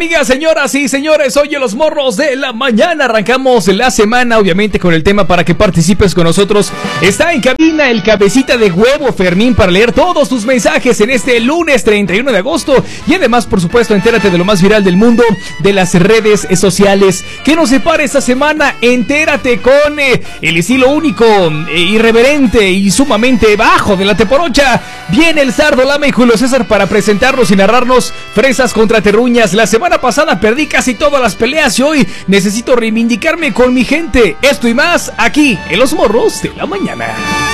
amigas, señoras y señores? Oye, los morros de la mañana. Arrancamos la semana, obviamente, con el tema para que participes con nosotros. Está en cabina el cabecita de huevo, Fermín, para leer todos tus mensajes en este lunes 31 de agosto. Y además, por supuesto, entérate de lo más viral del mundo, de las redes sociales. ¿Qué nos separa esta semana? Entérate con el estilo único, irreverente y sumamente bajo de la Teporocha. Viene el Sardo, Lama y Julio César para presentarnos y narrarnos fresas contra terruñas. La semana pasada perdí casi todas las peleas y hoy necesito reivindicarme con mi gente. Esto y más aquí en Los Morros de la Mañana.